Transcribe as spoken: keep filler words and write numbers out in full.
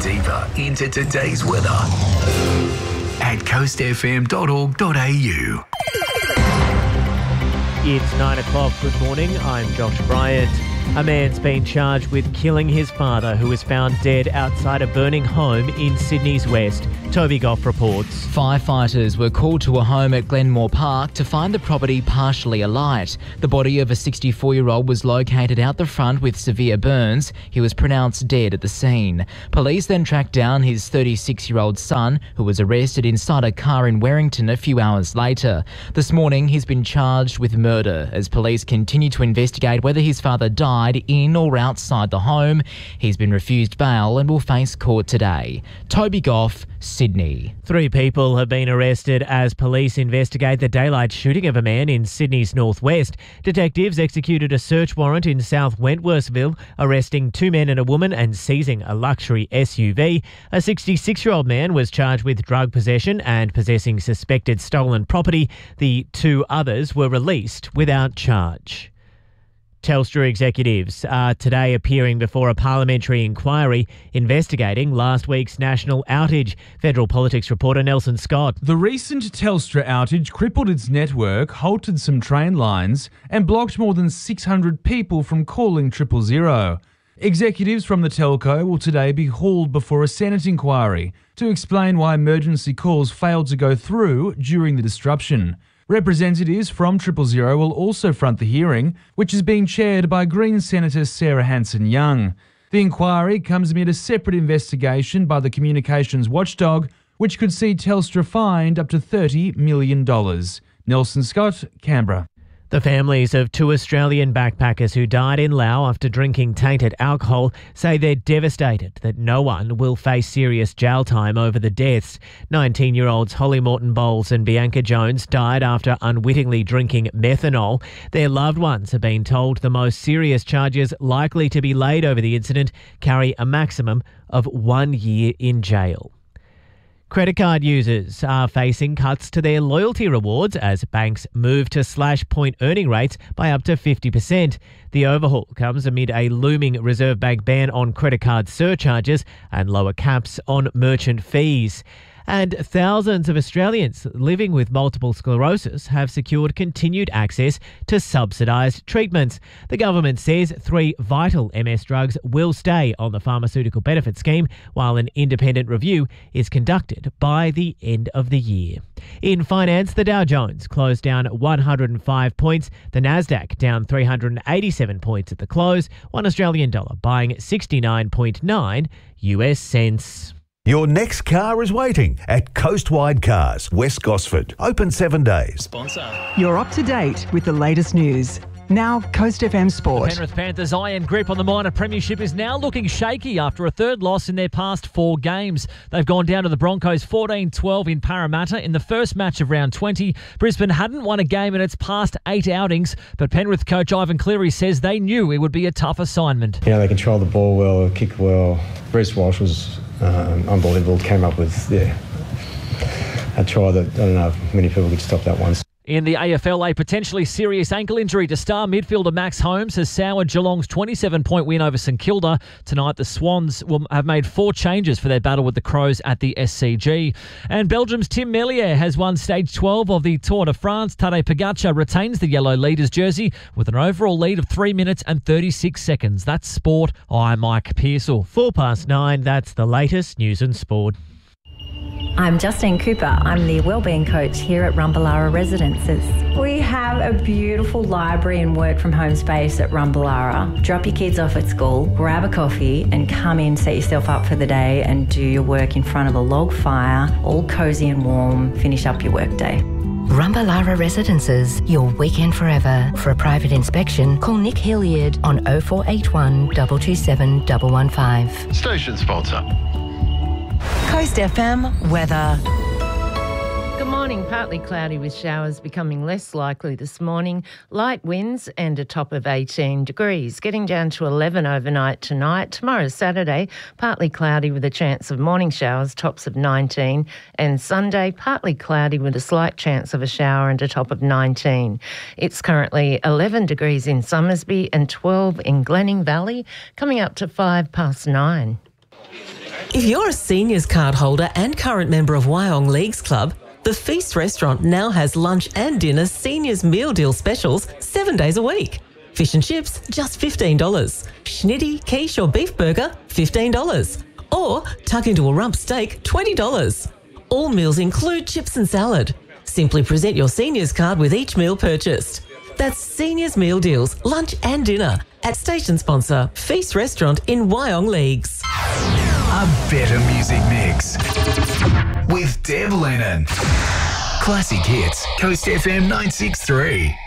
deeper into today's weather at coast f m dot org dot a u. It's nine o'clock. Good morning. I'm Josh Bryant. A man's been charged with killing his father, who was found dead outside a burning home in Sydney's west. Toby Goff reports. Firefighters were called to a home at Glenmore Park to find the property partially alight. The body of a sixty-four-year-old was located out the front with severe burns. He was pronounced dead at the scene. Police then tracked down his thirty-six-year-old son, who was arrested inside a car in Warrington a few hours later. This morning, he's been charged with murder as police continue to investigate whether his father died in or outside the home. He's been refused bail and will face court today. Toby Goff, Sydney. Three people have been arrested as police investigate the daylight shooting of a man in Sydney's northwest. Detectives executed a search warrant in South Wentworthville, arresting two men and a woman and seizing a luxury S U V. A sixty-six-year-old man was charged with drug possession and possessing suspected stolen property. The two others were released without charge. Telstra executives are today appearing before a parliamentary inquiry investigating last week's national outage. Federal politics reporter Nelson Scott. The recent Telstra outage crippled its network, halted some train lines and blocked more than six hundred people from calling triple zero. Executives from the telco will today be hauled before a Senate inquiry to explain why emergency calls failed to go through during the disruption. Representatives from Triple Zero will also front the hearing, which is being chaired by Green Senator Sarah Hanson-Young. The inquiry comes amid a separate investigation by the communications watchdog, which could see Telstra fined up to thirty million dollars. Nelson Scott, Canberra. The families of two Australian backpackers who died in Laos after drinking tainted alcohol say they're devastated that no one will face serious jail time over the deaths. nineteen-year-olds Holly Morton Bowles and Bianca Jones died after unwittingly drinking methanol. Their loved ones have been told the most serious charges likely to be laid over the incident carry a maximum of one year in jail. Credit card users are facing cuts to their loyalty rewards as banks move to slash point earning rates by up to fifty percent. The overhaul comes amid a looming Reserve Bank ban on credit card surcharges and lower caps on merchant fees. And thousands of Australians living with multiple sclerosis have secured continued access to subsidised treatments. The government says three vital M S drugs will stay on the pharmaceutical benefit scheme, while an independent review is conducted by the end of the year. In finance, the Dow Jones closed down one hundred five points, the Nasdaq down three hundred eighty-seven points at the close, one Australian dollar buying sixty-nine point nine U S cents. Your next car is waiting at Coastwide Cars, West Gosford. Open seven days. Sponsor. You're up to date with the latest news. Now, Coast F M Sport. The Penrith Panthers' iron grip on the minor premiership is now looking shaky after a third loss in their past four games. They've gone down to the Broncos fourteen twelve in Parramatta in the first match of round twenty. Brisbane hadn't won a game in its past eight outings, but Penrith coach Ivan Cleary says they knew it would be a tough assignment. You know, they control the ball well, kick well. Bruce Walsh was um, unbelievable. Came up with, yeah, a try that I don't know if many people could stop that one. In the A F L, a potentially serious ankle injury to star midfielder Max Holmes has soured Geelong's twenty-seven point win over St Kilda. Tonight, the Swans will have made four changes for their battle with the Crows at the S C G. And Belgium's Tim Merlier has won stage twelve of the Tour de France. Tadej Pogacar retains the yellow leader's jersey with an overall lead of three minutes and thirty-six seconds. That's sport. I'm Mike Pearsall. Four past nine, that's the latest news and sport. I'm Justine Cooper. I'm the Wellbeing Coach here at Rumballara Residences. We have a beautiful library and work from home space at Rumballara. Drop your kids off at school, grab a coffee and come in, set yourself up for the day and do your work in front of a log fire, all cosy and warm, finish up your work day. Rumballara Residences, your weekend forever. For a private inspection, call Nick Hilliard on oh four eight one, two two seven, one one five. Station sponsor. Coast F M weather. Good morning. Partly cloudy with showers becoming less likely this morning. Light winds and a top of eighteen degrees. Getting down to eleven overnight tonight. Tomorrow, Saturday, partly cloudy with a chance of morning showers, tops of nineteen. And Sunday, partly cloudy with a slight chance of a shower and a top of nineteen. It's currently eleven degrees in Somersby and twelve in Glenning Valley, coming up to five past nine. If you're a seniors card holder and current member of Wyong Leagues Club, the Feast restaurant now has lunch and dinner seniors meal deal specials seven days a week. Fish and chips, just fifteen dollars. Schnitty, quiche or beef burger, fifteen dollars. Or tuck into a rump steak, twenty dollars. All meals include chips and salad. Simply present your seniors card with each meal purchased. That's Seniors Meal Deals, lunch and dinner at station sponsor Feast Restaurant in Wyong Leagues. A better music mix with Deb Lennon. Classic hits, Coast F M nine six three.